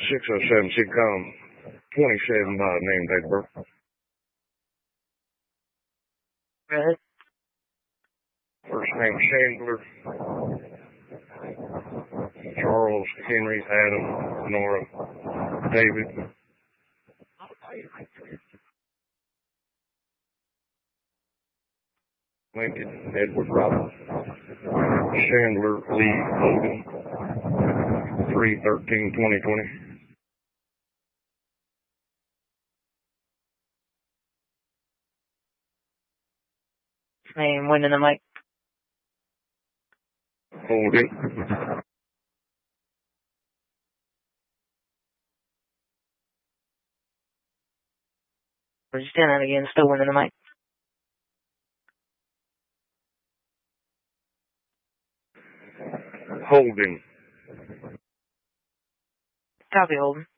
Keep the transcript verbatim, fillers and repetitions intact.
six oh seven SIGCOM twenty-seven by name date of birth. Right. First name Chandler. Charles, Henry, Adam, Nora, David. Lincoln, Edward Robert. Chandler, Lee, Logan. three thirteen twenty twenty. Name, wind in the mic. Holding. Where'd you stand at again? Still wind in the mic. Holding. Copy, Holden.